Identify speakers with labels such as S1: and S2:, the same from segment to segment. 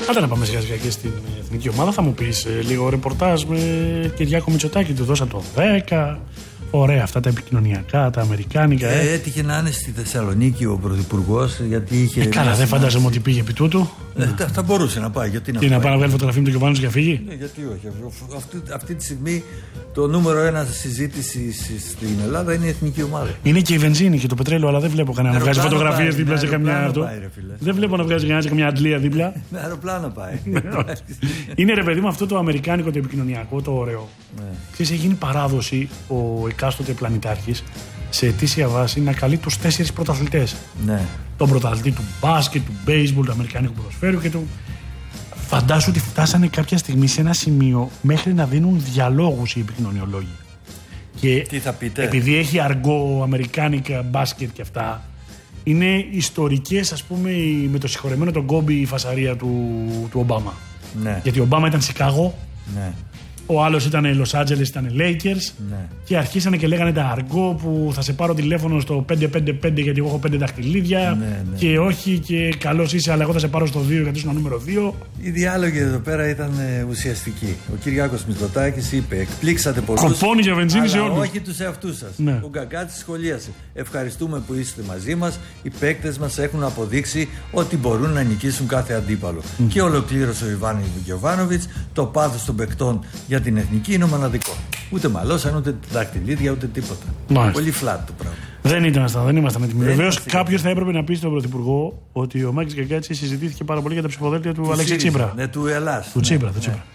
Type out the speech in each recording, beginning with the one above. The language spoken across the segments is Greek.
S1: Άντε να πάμε σιγά σιγά και στην εθνική ομάδα. Θα μου πεις λίγο ρεπορτάζ με Κυριάκο Μητσοτάκη. Του δώσα το 10. Ωραία, αυτά τα επικοινωνιακά, τα αμερικάνικα.
S2: Έτυχε να είναι στη Θεσσαλονίκη ο Πρωθυπουργός, γιατί είχε.
S1: Καλά, δεν φαντάζομαι ότι πήγε επί τούτου.
S2: Θα μπορούσε να πάει. Γιατί
S1: να πάει να βγάλει φωτογραφία με τον Γιωβάνοβιτς για φύγει.
S2: Γιατί όχι. Αυτή τη στιγμή το νούμερο ένα συζήτηση στην Ελλάδα είναι η εθνική ομάδα.
S1: Είναι και η βενζίνη και το πετρέλαιο, αλλά δεν βλέπω κανένα να βγάζει φωτογραφίες δίπλα σε καμιά. Δεν βλέπω να βγάζει κανένα σε καμιά αντλία δίπλα.
S2: Με αεροπλάνο πάει.
S1: Είναι ρε παιδί μου αυτό το αμερικάνικο, το επικοινωνιακό, το ωραίο. Ξέρεις, έχει γίνει παράδοση ο εκάστοτε πλανητάρχης σε αιτήσια βάση να καλεί τους 4 πρωταθλητές.
S2: Ναι.
S1: Τον πρωταθλητή του μπάσκετ, του baseball, του αμερικάνικου ποδοσφαίρου και του. Φαντάσου ότι φτάσανε κάποια στιγμή σε ένα σημείο μέχρι να δίνουν διαλόγους οι επικοινωνιολόγοι. Και
S2: τι θα πείτε?
S1: Επειδή έχει αργό, αμερικάνικα, μπάσκετ και αυτά, είναι ιστορικές, ας πούμε, με το συγχωρεμένο τον Κόμπι η φασαρία του Ομπάμα.
S2: Ναι.
S1: Γιατί ο Ομπάμα ήταν Σικάγο.
S2: Ναι.
S1: Ο άλλος ήταν Los Angeles, ήταν Lakers.
S2: Ναι.
S1: Και αρχίσανε και λέγανε τα αργό που θα σε πάρω τηλέφωνο στο 555 γιατί εγώ έχω 5 δαχτυλίδια.
S2: Ναι.
S1: Και όχι και καλώς είσαι, αλλά εγώ θα σε πάρω στο 2 γιατί ήσουν νούμερο 2.
S2: Οι διάλογοι εδώ πέρα ήταν ουσιαστικοί. Ο Κυριάκος Μητσοτάκης είπε: εκπλήξατε πολλούς.
S1: Κοπώνει για βενζίνη σε όλους.
S2: Όχι τους εαυτούς σας.
S1: Ναι.
S2: Ο Γκαγκάτσης σχολίασε: ευχαριστούμε που είστε μαζί μας. Οι παίκτες μας έχουν αποδείξει ότι μπορούν να νικήσουν κάθε αντίπαλο. Και ολοκλήρωσε ο Γιωβάνοβιτς: το πάθος των παικτών για την εθνική είναι μοναδικό. Ούτε μαλώσαν, ούτε δακτυλίδια, ούτε τίποτα.
S1: Μάλιστα.
S2: Πολύ flat το πράγμα.
S1: Δεν ήμασταν έτοιμοι. Βεβαίως, κάποιος θα έπρεπε να πει στον Πρωθυπουργό ότι ο Μάκης Γκαγκάτσης συζητήθηκε πάρα πολύ για τα ψηφοδέλτια του Αλέξη Τσίπρα.
S2: Ναι, του Ελλάς.
S1: Του Τσίπρα.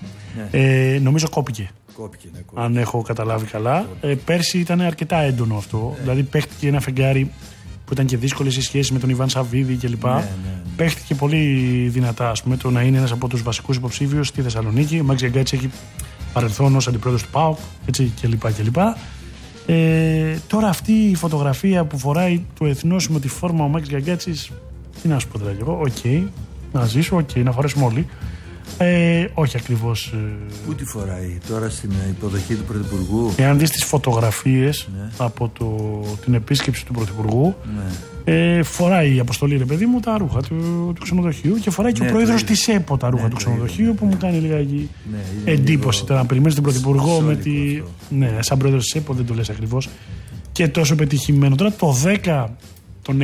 S1: Ναι. Νομίζω κόπηκε.
S2: Ναι.
S1: Αν έχω καταλάβει καλά. Πέρσι ήταν αρκετά έντονο αυτό. Δηλαδή, παίχτηκε ένα φεγγάρι που ήταν και δύσκολες οι σχέσεις με τον Ιβάν Σαββίδη κλπ. Παίχτηκε πολύ δυνατά, ας πούμε, το να είναι ένας από τους βασικούς υποψήφιους στη Θεσσαλονίκη. Ο Μάκης Γκαγκάτσης έχει παρελθόν ως αντιπρόεδρος του ΠΑΟΚ κλπ. Τώρα αυτή η φωτογραφία που φοράει το εθνόσημο τη φόρμα ο Μάκης Γκαγκάτσης, τι να σου πω τώρα κι εγώ, να ζήσω, να φορέσουμε όλοι. Όχι ακριβώς.
S2: Πού τη φοράει τώρα στην υποδοχή του Πρωθυπουργού?
S1: Εάν δεις τις φωτογραφίες από την επίσκεψη του Πρωθυπουργού, φοράει η αποστολή, ρε παιδί μου, τα ρούχα του ξενοδοχείου και φοράει και ο πρόεδρος της ΕΠΟ τα ρούχα του ξενοδοχείου που μου κάνει λιγάκι εντύπωση. Τώρα να περιμένεις τον Πρωθυπουργό με τη. Ναι, σαν πρόεδρος της ΕΠΟ δεν το λες ακριβώς και τόσο πετυχημένο. Τώρα το 10